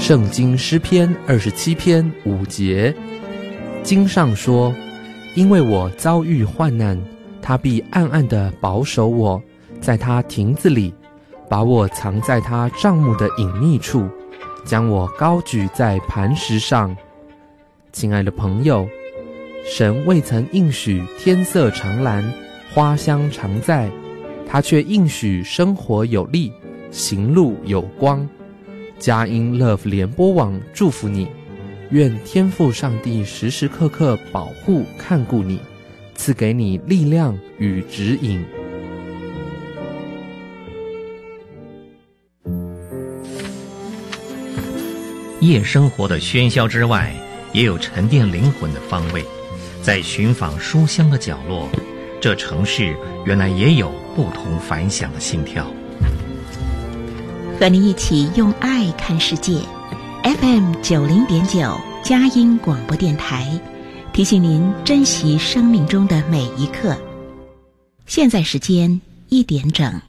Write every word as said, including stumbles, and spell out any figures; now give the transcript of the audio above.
圣经诗篇二十七篇五节，经上说：因为我遭遇患难，他必暗暗地保守我，在他亭子里，把我藏在他帐幕的隐秘处，将我高举在磐石上。亲爱的朋友，神未曾应许天色常蓝，花香常在，他却应许生活有力，行路有光。佳音 Love 联播网祝福你，愿天父上帝时时刻刻保护看顾你，赐给你力量与指引。 夜生活的喧嚣之外，也有沉淀灵魂的方位。在寻访书香的角落，这城市原来也有不同凡响的心跳。 和你一起用爱看世界 ，F M 九零点九佳音广播电台，提醒您珍惜生命中的每一刻。现在时间一点整。